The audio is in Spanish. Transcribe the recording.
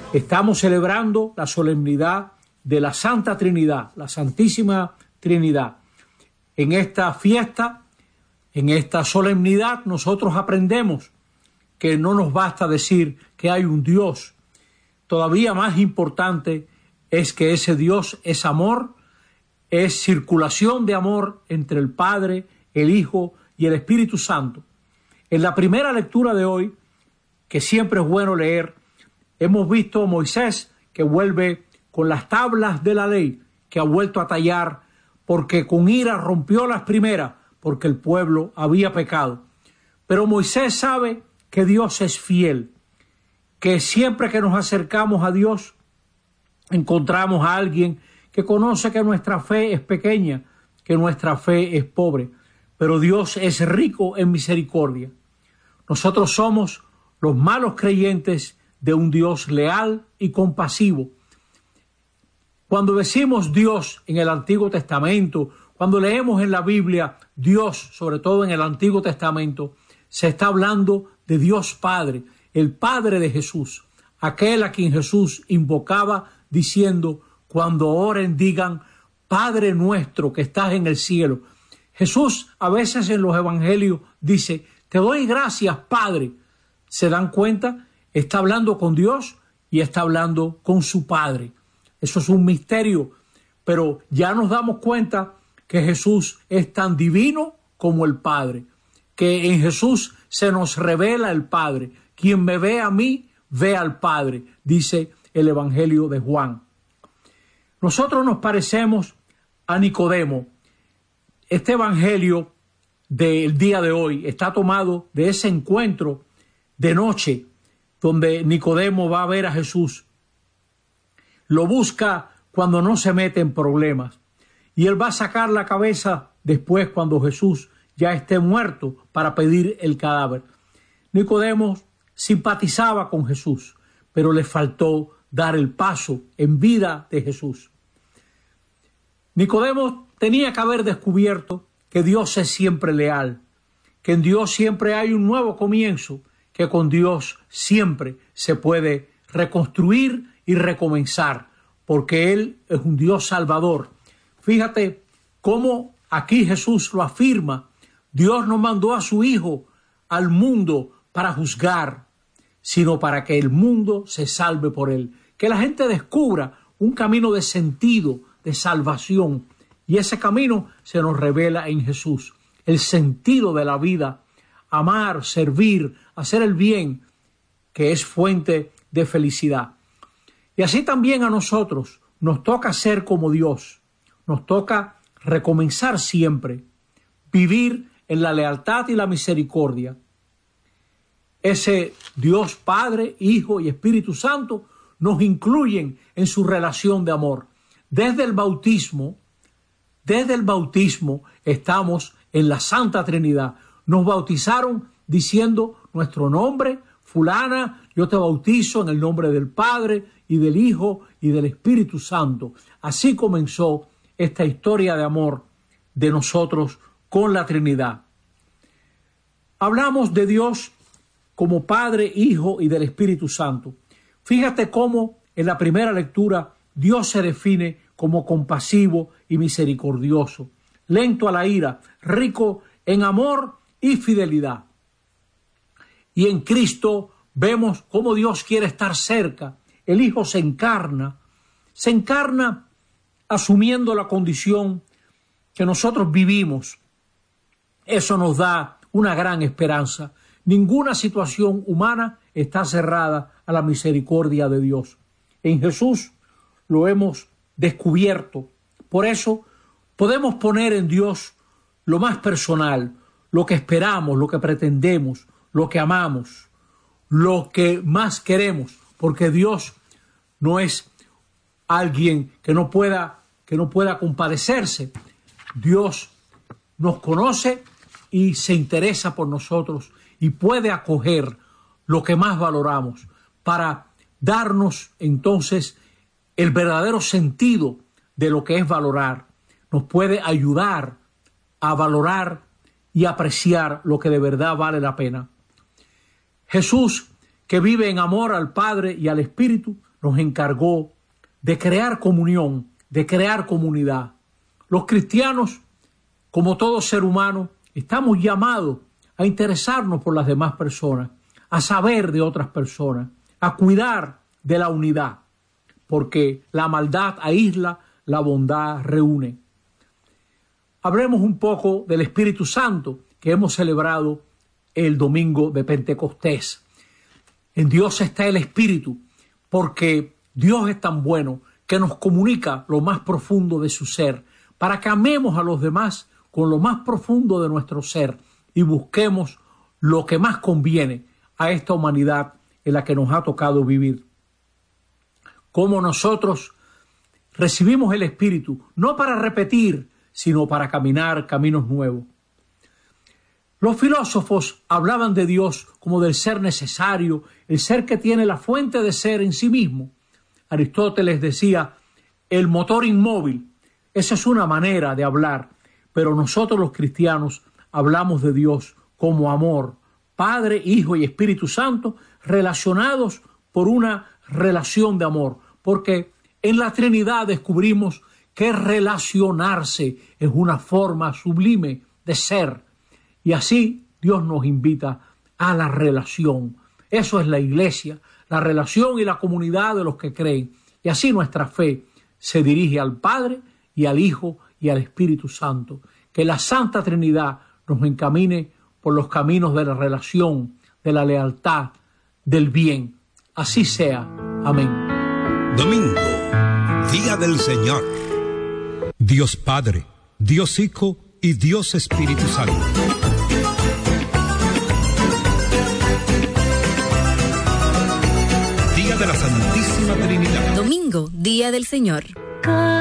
Estamos celebrando la solemnidad de la Santa Trinidad, la Santísima Trinidad. En esta fiesta, en esta solemnidad, nosotros aprendemos que no nos basta decir que hay un Dios. Todavía más importante es que ese Dios es amor, es circulación de amor entre el Padre, el Hijo y el Espíritu Santo. En la primera lectura de hoy, que siempre es bueno leer, hemos visto a Moisés que vuelve con las tablas de la ley, que ha vuelto a tallar porque con ira rompió las primeras, porque el pueblo había pecado. Pero Moisés sabe que Dios es fiel, que siempre que nos acercamos a Dios, encontramos a alguien que conoce que nuestra fe es pequeña, que nuestra fe es pobre, pero Dios es rico en misericordia. Nosotros somos los malos creyentes de un Dios leal y compasivo. Cuando decimos Dios en el Antiguo Testamento, cuando leemos en la Biblia Dios, sobre todo en el Antiguo Testamento, se está hablando de Dios Padre, el Padre de Jesús, aquel a quien Jesús invocaba diciendo, cuando oren digan, Padre nuestro que estás en el cielo. Jesús a veces en los evangelios dice, te doy gracias, Padre. ¿Se dan cuenta? Está hablando con Dios y está hablando con su Padre. Eso es un misterio, pero ya nos damos cuenta que Jesús es tan divino como el Padre, que en Jesús se nos revela el Padre. Quien me ve a mí, ve al Padre, dice el Evangelio de Juan. Nosotros nos parecemos a Nicodemo. Este Evangelio del día de hoy está tomado de ese encuentro de noche donde Nicodemo va a ver a Jesús. Lo busca cuando no se mete en problemas. Y él va a sacar la cabeza después cuando Jesús ya esté muerto para pedir el cadáver. Nicodemo simpatizaba con Jesús, pero le faltó dar el paso en vida de Jesús. Nicodemo tenía que haber descubierto que Dios es siempre leal, que en Dios siempre hay un nuevo comienzo, que con Dios siempre se puede reconstruir y recomenzar, porque Él es un Dios salvador. Fíjate cómo aquí Jesús lo afirma. Dios no mandó a su Hijo al mundo para juzgar, sino para que el mundo se salve por Él. Que la gente descubra un camino de sentido, de salvación. Y ese camino se nos revela en Jesús. El sentido de la vida, amar, servir, hacer el bien, que es fuente de felicidad. Y así también a nosotros nos toca ser como Dios. Nos toca recomenzar siempre, vivir en la lealtad y la misericordia. Ese Dios Padre, Hijo y Espíritu Santo nos incluyen en su relación de amor. Desde el bautismo estamos en la Santa Trinidad. Nos bautizaron diciendo nuestro nombre, fulana, yo te bautizo en el nombre del Padre y del Hijo y del Espíritu Santo. Así comenzó esta historia de amor de nosotros con la Trinidad. Hablamos de Dios como Padre, Hijo y del Espíritu Santo. Fíjate cómo en la primera lectura Dios se define como compasivo y misericordioso, lento a la ira, rico en amor y fidelidad. Y en Cristo vemos cómo Dios quiere estar cerca. El Hijo se encarna asumiendo la condición que nosotros vivimos. Eso nos da una gran esperanza. Ninguna situación humana está cerrada a la misericordia de Dios. En Jesús lo hemos descubierto. Por eso podemos poner en Dios lo más personal, lo que esperamos, lo que pretendemos, lo que amamos, lo que más queremos, porque Dios no es alguien que no pueda compadecerse. Dios nos conoce y se interesa por nosotros y puede acoger lo que más valoramos para darnos entonces el verdadero sentido de lo que es valorar. Nos puede ayudar a valorar y apreciar lo que de verdad vale la pena. Jesús, que vive en amor al Padre y al Espíritu, nos encargó de crear comunión, de crear comunidad. Los cristianos, como todo ser humano, estamos llamados a interesarnos por las demás personas, a saber de otras personas, a cuidar de la unidad, porque la maldad aísla, la bondad reúne. Hablemos un poco del Espíritu Santo que hemos celebrado el domingo de Pentecostés. En Dios está el Espíritu, porque Dios es tan bueno que nos comunica lo más profundo de su ser, para que amemos a los demás con lo más profundo de nuestro ser y busquemos lo que más conviene a esta humanidad en la que nos ha tocado vivir. Como nosotros recibimos el Espíritu, no para repetir, sino para caminar caminos nuevos. Los filósofos hablaban de Dios como del ser necesario, el ser que tiene la fuente de ser en sí mismo. Aristóteles decía, el motor inmóvil. Esa es una manera de hablar, pero nosotros los cristianos hablamos de Dios como amor, Padre, Hijo y Espíritu Santo, relacionados por una relación de amor, porque en la Trinidad descubrimos que relacionarse es una forma sublime de ser. Y así Dios nos invita a la relación. Eso es la iglesia, la relación y la comunidad de los que creen. Y así nuestra fe se dirige al Padre y al Hijo y al Espíritu Santo. Que la Santa Trinidad nos encamine por los caminos de la relación, de la lealtad, del bien. Así sea. Amén. Domingo, Día del Señor. Dios Padre, Dios Hijo y Dios Espíritu Santo. Día de la Santísima Trinidad. Domingo, Día del Señor.